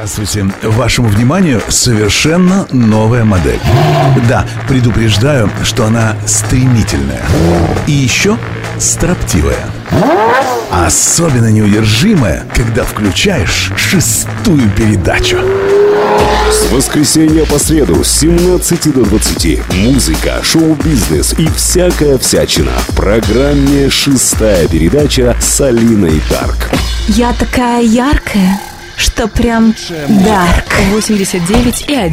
Здравствуйте. Вашему вниманию совершенно новая модель. Да, предупреждаю, что она стремительная. И еще строптивая. Особенно неудержимая, когда включаешь 6-ю передачу. С воскресенья по среду с 17 до 20 музыка, шоу-бизнес и всякая всячина в программе «6-я передача» с Алиной Дарк. Я такая яркая, что прям дарк. 89,1.